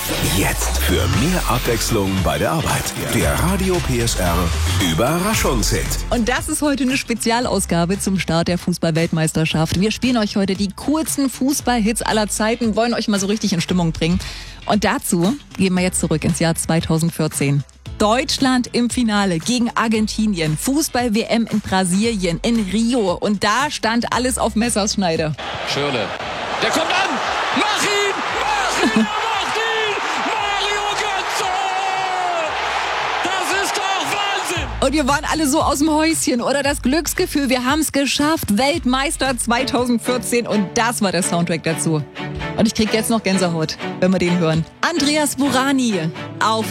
Jetzt für mehr Abwechslung bei der Arbeit. Der Radio PSR Überraschungshit. Und das ist heute eine Spezialausgabe zum Start der Fußball-Weltmeisterschaft. Wir spielen euch heute die coolsten Fußballhits aller Zeiten, wollen euch mal so richtig in Stimmung bringen. Und dazu gehen wir jetzt zurück ins Jahr 2014. Deutschland im Finale gegen Argentinien. Fußball-WM in Brasilien, in Rio. Und da stand alles auf Messerschneide. Schürrle, der kommt an! Mach ihn! Mach ihn! Mach ihn! Mario Götze! Das ist doch Wahnsinn! Und wir waren alle so aus dem Häuschen, oder? Das Glücksgefühl, wir haben es geschafft. Weltmeister 2014 und das war der Soundtrack dazu. Und ich krieg jetzt noch Gänsehaut, wenn wir den hören. Andreas Burani auf